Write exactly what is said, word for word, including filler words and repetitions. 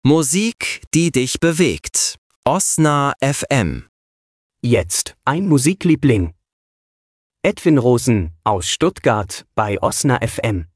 Musik, die dich bewegt. Osna F M. Jetzt ein Musikliebling. Edwin Rosen aus Stuttgart bei Osna F M.